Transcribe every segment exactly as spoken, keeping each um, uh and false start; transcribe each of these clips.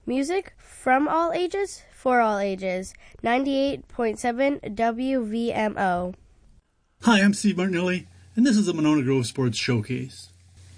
Music from all ages, for all ages. ninety-eight point seven W V M O. Hi, I'm Steve Martinelli, and this is the Monona Grove Sports Showcase.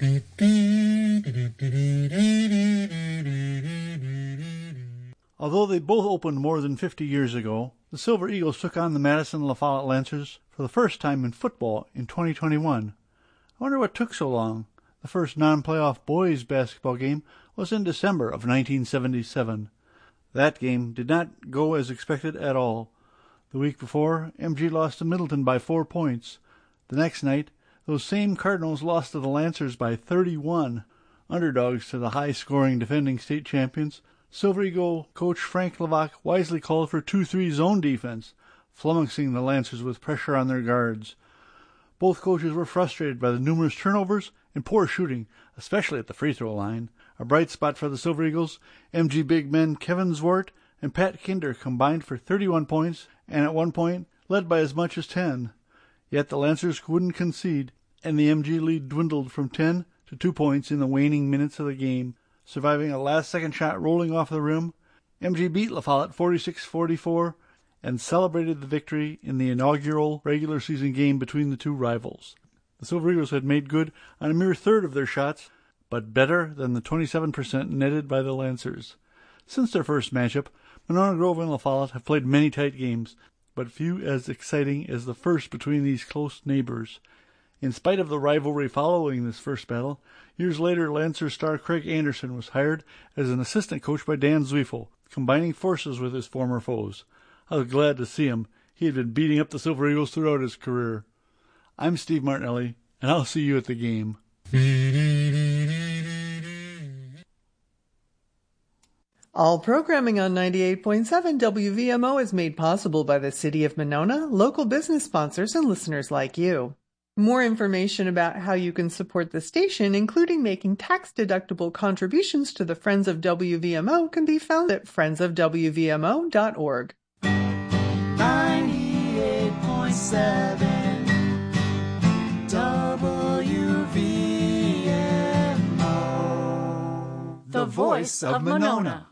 Although they both opened more than fifty years ago, the Silver Eagles took on the Madison La Follette Lancers for the first time in football in twenty twenty-one. I wonder what took so long. The first non-playoff boys basketball game was in December of nineteen seventy-seven. That game did not go as expected at all. The week before, M G lost to Middleton by four points. The next night, those same Cardinals lost to the Lancers by thirty-one. Underdogs to the high-scoring defending state champions, Silver Eagle coach Frank Levac wisely called for two three zone defense, flummoxing the Lancers with pressure on their guards. Both coaches were frustrated by the numerous turnovers and poor shooting, especially at the free throw line. A bright spot for the Silver Eagles, M G big men Kevin Zwart and Pat Kinder combined for thirty-one points and at one point led by as much as ten. Yet the Lancers wouldn't concede, and the M G lead dwindled from ten to two points in the waning minutes of the game. Surviving a last-second shot rolling off the rim, M G beat La Follette forty-six forty-four and celebrated the victory in the inaugural regular season game between the two rivals. The Silver Eagles had made good on a mere third of their shots, but better than the twenty-seven percent netted by the Lancers. Since their first matchup, Monona Grove and La Follette have played many tight games, but few as exciting as the first between these close neighbors. In spite of the rivalry following this first battle, years later Lancer star Craig Anderson was hired as an assistant coach by Dan Zweifel, combining forces with his former foes. I was glad to see him. He had been beating up the Silver Eagles throughout his career. I'm Steve Martinelli, and I'll see you at the game. All programming on ninety-eight point seven W V M O is made possible by the City of Monona, local business sponsors, and listeners like you. More information about how you can support the station, including making tax-deductible contributions to the Friends of W V M O, can be found at friends of w v m o dot org. ninety-eight point seven W V M O, the voice of Monona.